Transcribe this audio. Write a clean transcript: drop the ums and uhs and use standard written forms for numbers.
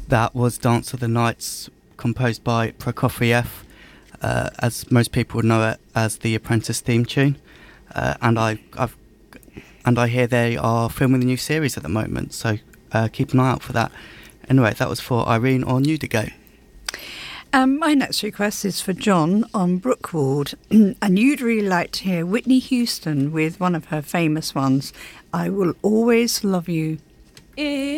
That was Dance of the Nights, composed by Prokofiev, as most people would know it as the Apprentice theme tune. And I hear they are filming the new series at the moment, so keep an eye out for that. Anyway, that was for Irene on Udigo. My next request is for John on Brookward, and you'd really like to hear Whitney Houston with one of her famous ones, I Will Always Love You.